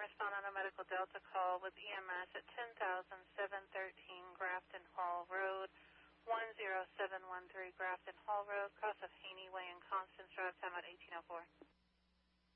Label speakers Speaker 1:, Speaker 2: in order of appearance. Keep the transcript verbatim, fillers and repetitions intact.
Speaker 1: respond on a medical Delta call with E M S at ten thousand seven thirteen Grafton Hall Road, one zero seven one three Grafton Hall Road, cross of Haney Way and Constance Drive, time at eighteen oh four.